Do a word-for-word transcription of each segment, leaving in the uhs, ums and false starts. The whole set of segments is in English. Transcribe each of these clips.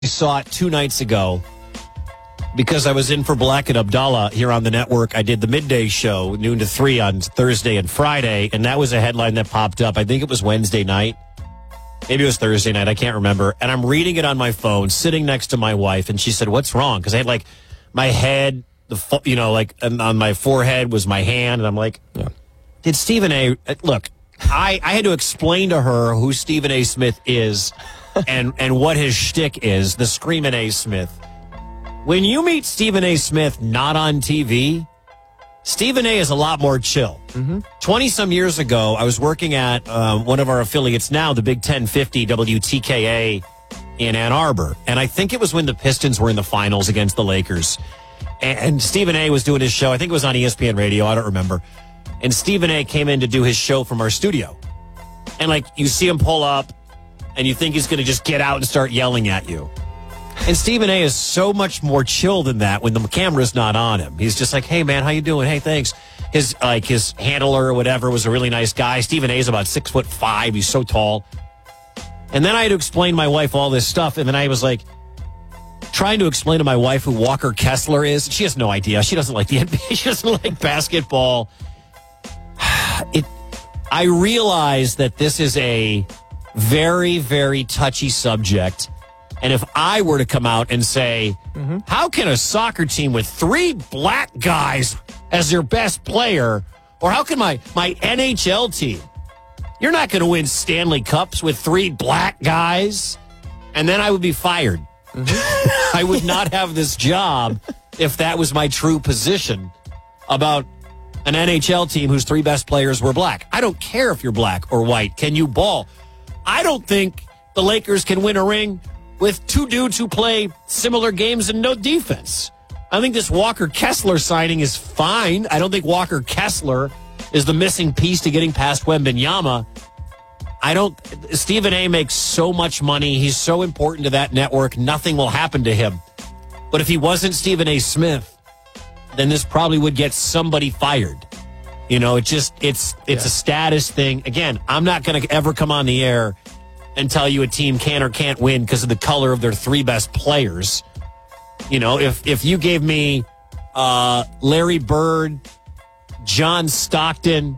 saw it two nights ago because I was in for Black and Abdallah here on the network. I did the midday show, noon to three on Thursday and Friday, and that was a headline that popped up. I think it was Wednesday night. Maybe it was Thursday night. I can't remember. And I'm reading it on my phone, sitting next to my wife, and she said, "What's wrong?" Because I had, like, my head, the you know, like, on my forehead was my hand, and I'm like, yeah. Did Stephen A. Look, I, I had to explain to her who Stephen A. Smith is and, and what his shtick is, the Screamin' A. Smith. When you meet Stephen A. Smith not on T V, Stephen A. is a lot more chill. twenty-some mm-hmm. years ago, I was working at um, one of our affiliates now, the Big ten fifty W T K A in Ann Arbor. And I think it was when the Pistons were in the finals against the Lakers. And, and Stephen A. was doing his show. I think it was on E S P N Radio. I don't remember. And Stephen A. came in to do his show from our studio. And, like, you see him pull up, and you think he's going to just get out and start yelling at you. And Stephen A. is so much more chill than that when the camera's not on him. He's just like, "Hey, man, how you doing? Hey, thanks." His like his handler or whatever was a really nice guy. Stephen A. is about six foot five. He's so tall. And then I had to explain to my wife all this stuff, and then I was like trying to explain to my wife who Walker Kessler is. She has no idea. She doesn't like the N B A. She doesn't like basketball. It. I realize that this is a very, very touchy subject. And if I were to come out and say, mm-hmm. how can a soccer team with three black guys as their best player, or how can my, my N H L team, you're not going to win Stanley Cups with three black guys, and then I would be fired. Mm-hmm. I would not have this job if that was my true position about an N H L team whose three best players were black. I don't care if you're black or white. Can you ball? I don't think the Lakers can win a ring with two dudes who play similar games and no defense. I think this Walker Kessler signing is fine. I don't think Walker Kessler is the missing piece to getting past Wembanyama. I don't. Stephen A. makes so much money. He's so important to that network. Nothing will happen to him. But if he wasn't Stephen A. Smith, then this probably would get somebody fired. You know, it just it's it's yeah. a status thing. Again, I'm not going to ever come on the air and tell you a team can or can't win because of the color of their three best players. You know, if if you gave me uh, Larry Bird, John Stockton,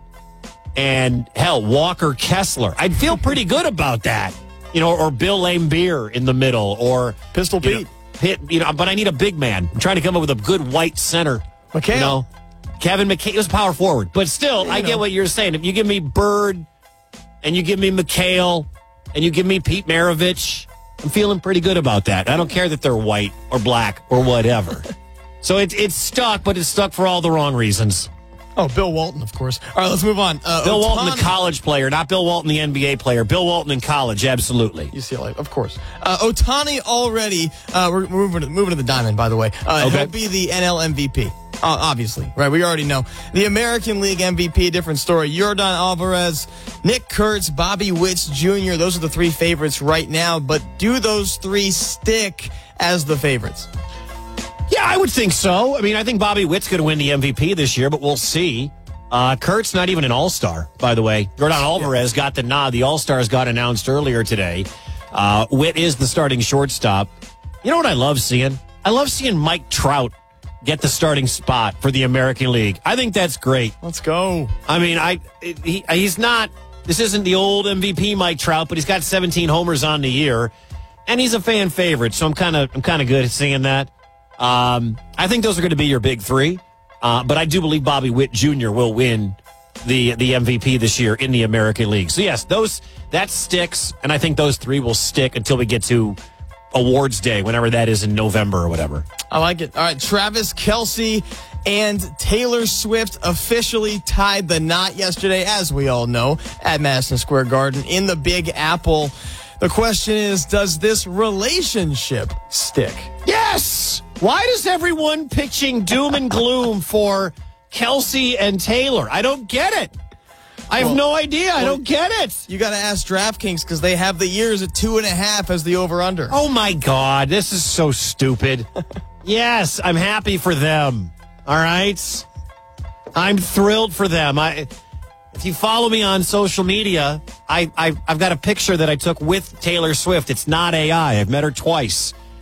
and, hell, Walker Kessler, I'd feel pretty good about that. You know, or Bill Laimbeer in the middle, or Pistol Pete. Know, hit, you know, but I need a big man. I'm trying to come up with a good white center. McHale. You know, Kevin McHale was power forward. But still, yeah, I know. Get what you're saying. If you give me Bird and you give me McHale, and you give me Pete Maravich, I'm feeling pretty good about that. I don't care that they're white or black or whatever. So it, it's stuck, but it's stuck for all the wrong reasons. Oh, Bill Walton, of course. All right, let's move on. Uh, Bill Otani. Walton, the college player, not Bill Walton, the N B A player. Bill Walton in college, absolutely. U C L A, of course. Uh, Otani already, uh, we're, we're moving, to, moving to the diamond, by the way. Uh, okay. He'll be the N L M V P. Uh, obviously, right? We already know. The American League M V P, different story. Yordan Alvarez, Nick Kurtz, Bobby Witts Junior Those are the three favorites right now. But do those three stick as the favorites? Yeah, I would think so. I mean, I think Bobby Witt's going to win the M V P this year, but we'll see. Uh, Kurt's not even an all-star, by the way. Yordan Alvarez yeah. got the nod. The all-stars got announced earlier today. Uh, Witt is the starting shortstop. You know what I love seeing? I love seeing Mike Trout get the starting spot for the American League. I think that's great. Let's go. I mean, I he, he's not, this isn't the old M V P Mike Trout, but he's got seventeen homers on the year, and he's a fan favorite, so I'm kind of I'm kind of good at seeing that. Um, I think those are going to be your big three, uh, but I do believe Bobby Witt Junior will win the the M V P this year in the American League. So yes, those that sticks, and I think those three will stick until we get to Awards Day, whenever that is in November or whatever. I like it. All right, Travis Kelce and Taylor Swift officially tied the knot yesterday, as we all know, at Madison Square Garden in the Big Apple. The question is, does this relationship stick? Yes! Why does everyone pitching doom and gloom for Kelce and Taylor? I don't get it. I have well, no idea. Well, I don't get it. You got to ask DraftKings because they have the years at two and a half as the over-under. Oh, my God. This is so stupid. Yes, I'm happy for them. All right? I'm thrilled for them. I, if you follow me on social media, I, I, I've got a picture that I took with Taylor Swift. It's not A I. I've met her twice.